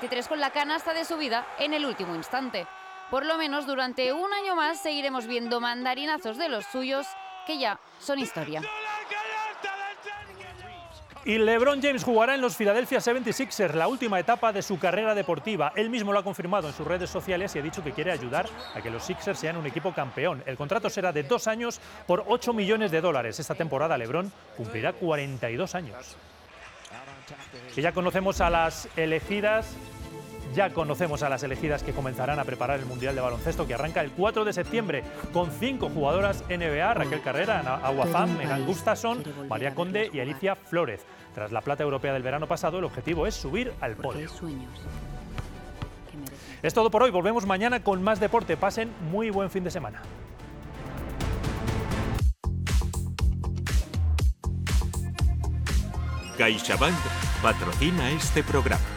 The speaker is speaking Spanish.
2023 con la canasta de su vida en el último instante. Por lo menos durante un año más seguiremos viendo mandarinazos de los suyos que ya son historia. Y LeBron James jugará en los Philadelphia 76ers, la última etapa de su carrera deportiva. Él mismo lo ha confirmado en sus redes sociales y ha dicho que quiere ayudar a que los Sixers sean un equipo campeón. El contrato será de 2 años por $8 millones. Esta temporada LeBron cumplirá 42 años. Y ya conocemos a las elegidas. Que comenzarán a preparar el Mundial de Baloncesto, que arranca el 4 de septiembre, con 5 jugadoras NBA, Raquel Carrera, Ana Aguafam, Megan Gustafson, María Conde y Alicia Flórez. Tras la plata europea del verano pasado, el objetivo es subir al podio. Es todo por hoy, volvemos mañana con más deporte. Pasen muy buen fin de semana. CaixaBank patrocina este programa.